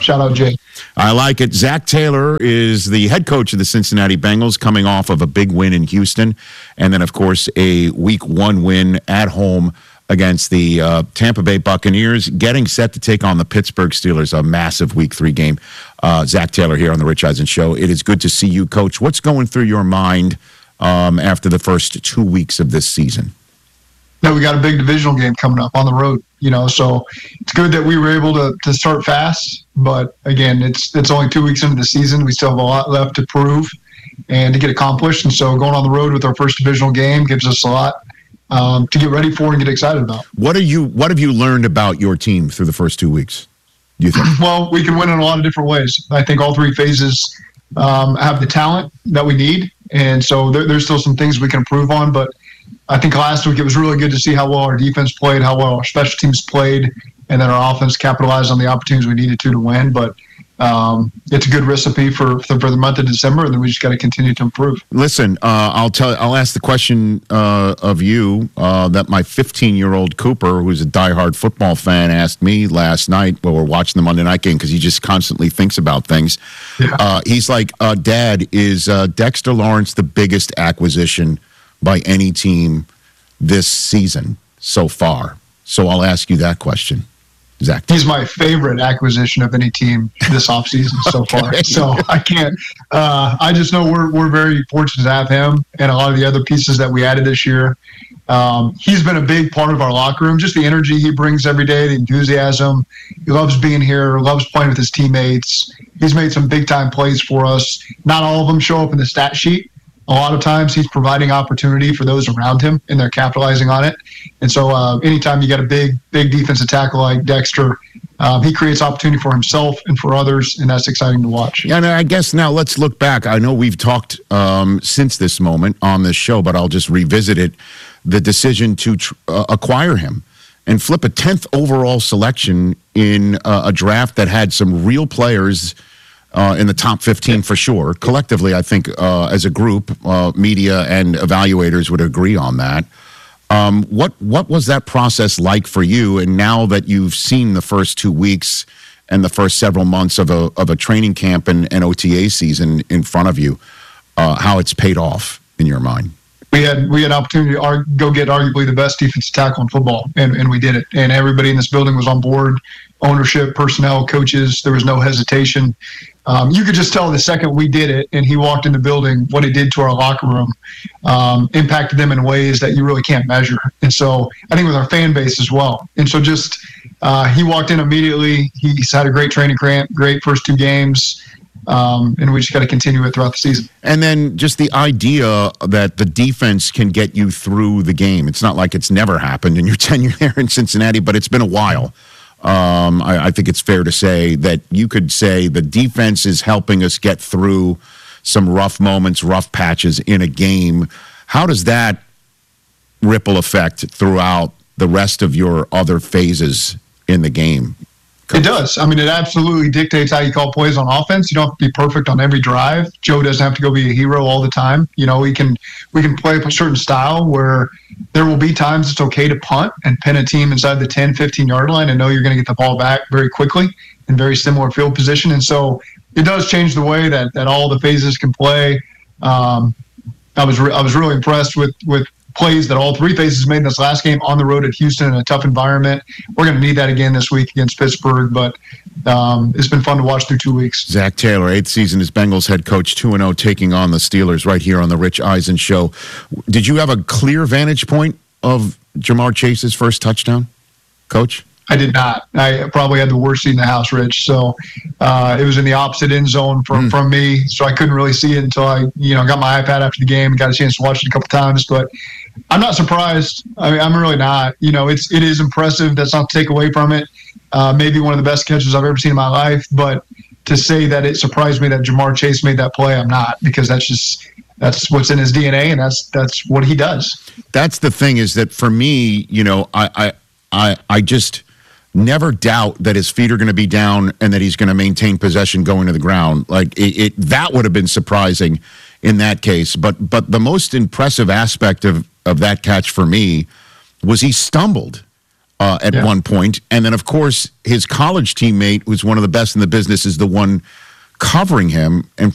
shout out Jay. I like it. Zac Taylor is the head coach of the Cincinnati Bengals, coming off of a big win in Houston, and then, of course, a Week 1 win at home against the Tampa Bay Buccaneers, getting set to take on the Pittsburgh Steelers, a massive Week 3 game. Zac Taylor here on the Rich Eisen Show. It is good to see you, Coach. What's going through your mind after the first 2 weeks of this season? No, we got a big divisional game coming up on the road, so it's good that we were able to start fast. But again, it's only 2 weeks into the season. We still have a lot left to prove and to get accomplished. And so going on the road with our first divisional game gives us a lot to get ready for and get excited about. What have you learned about your team through the first 2 weeks, do you think? Well, we can win in a lot of different ways. I think all three phases have the talent that we need. And so there's still some things we can improve on. But I think last week it was really good to see how well our defense played, how well our special teams played, and then our offense capitalized on the opportunities we needed to win. But it's a good recipe for the month of December, and then we just got to continue to improve. Listen, I'll ask the question of you that my 15-year-old Cooper, who's a diehard football fan, asked me last night while we're watching the Monday night game, because he just constantly thinks about things. Yeah. He's like, Dad, is Dexter Lawrence the biggest acquisition by any team this season so far? So I'll ask you that question, Zach. He's my favorite acquisition of any team this offseason so far. So I can't. I just know we're very fortunate to have him and a lot of the other pieces that we added this year. He's been a big part of our locker room. Just the energy he brings every day, the enthusiasm. He loves being here, loves playing with his teammates. He's made some big-time plays for us. Not all of them show up in the stat sheet. A lot of times he's providing opportunity for those around him, and they're capitalizing on it. And so anytime you got a big defensive tackle like Dexter, he creates opportunity for himself and for others, and that's exciting to watch. Yeah, and I guess now let's look back. I know we've talked since this moment on this show, but I'll just revisit it. The decision to acquire him and flip a 10th overall selection in a draft that had some real players in the top 15 for sure. Collectively, I think as a group, media and evaluators would agree on that. What was that process like for you? And now that you've seen the first 2 weeks and the first several months of a training camp and OTA season in front of you, how it's paid off in your mind? We had opportunity to go get arguably the best defensive tackle in football, and we did it. And everybody in this building was on board. Ownership, personnel, coaches. There was no hesitation. You could just tell the second we did it and he walked in the building, what it did to our locker room, impacted them in ways that you really can't measure. And so I think with our fan base as well. And so just he walked in immediately. He's had a great training camp, great first 2 games. And we just got to continue it throughout the season. And then just the idea that the defense can get you through the game. It's not like it's never happened in your tenure there in Cincinnati, but it's been a while. I think it's fair to say that you could say the defense is helping us get through some rough moments, rough patches in a game. How does that ripple effect throughout the rest of your other phases in the game? It does. I mean, it absolutely dictates how you call plays on offense. You don't have to be perfect on every drive. Joe doesn't have to go be a hero all the time. We can play a certain style where there will be times it's okay to punt and pin a team inside the 10, 15-yard line and know you're going to get the ball back very quickly in very similar field position. And so it does change the way that all the phases can play. I was really impressed with plays that all 3 phases made in this last game on the road at Houston in a tough environment. We're going to need that again this week against Pittsburgh, but it's been fun to watch through 2 weeks. Zac Taylor, 8th season as Bengals head coach, 2-0, taking on the Steelers right here on the Rich Eisen Show. Did you have a clear vantage point of Ja'Marr Chase's first touchdown, Coach? I did not. I probably had the worst seat in the house, Rich. So it was in the opposite end zone from me, so I couldn't really see it until I got my iPad after the game and got a chance to watch it a couple times. But I'm not surprised. I'm really not. It is impressive. That's not to take away from it. Maybe one of the best catches I've ever seen in my life. But to say that it surprised me that Ja'Marr Chase made that play, I'm not, because that's what's in his DNA, and that's what he does. That's the thing, is that for me, I just never doubt that his feet are going to be down and that he's going to maintain possession going to the ground. Like that would have been surprising in that case. But the most impressive aspect of that catch for me was he stumbled at one point. And then, of course, his college teammate, who's one of the best in the business, is the one covering him. And